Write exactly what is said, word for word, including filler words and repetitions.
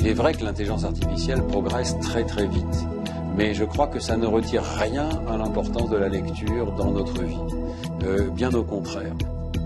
Il est vrai que l'intelligence artificielle progresse très très vite, mais je crois que ça ne retire rien à l'importance de la lecture dans notre vie, euh, bien au contraire.